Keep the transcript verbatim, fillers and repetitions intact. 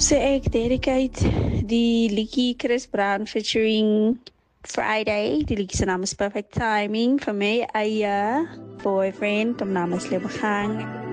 So ik dedicate die liedje Chris Brown featuring Friday. Die liedje zijn namens Perfect Timing. Van mij, Aya, Boyfriend. Om namens Leeuwengang.